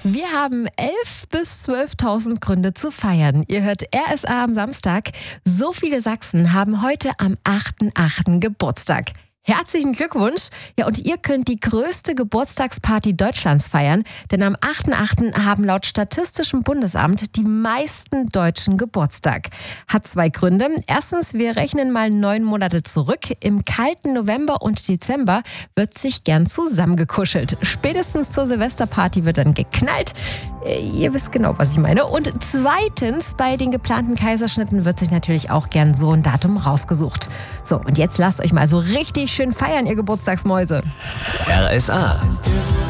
Wir haben 11.000 bis 12.000 Gründe zu feiern. Ihr hört RSA am Samstag. So viele Sachsen haben heute am 8.8. Geburtstag. Herzlichen Glückwunsch! Ja, und ihr könnt die größte Geburtstagsparty Deutschlands feiern, denn am 8.8. haben laut Statistischem Bundesamt die meisten Deutschen Geburtstag. Hat zwei Gründe. Erstens, wir rechnen mal 9 Monate zurück. Im kalten November und Dezember wird sich gern zusammengekuschelt. Spätestens zur Silvesterparty wird dann geknallt. Ihr wisst genau, was ich meine. Und zweitens, bei den geplanten Kaiserschnitten wird sich natürlich auch gern so ein Datum rausgesucht. So, und jetzt lasst euch mal so richtig schön feiern, ihr Geburtstagsmäuse. RSA.